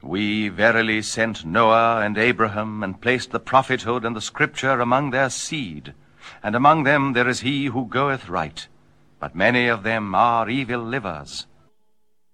We verily sent Noah and Abraham, and placed the prophethood and the scripture among their seed. And among them there is he who goeth right. But many of them are evil livers.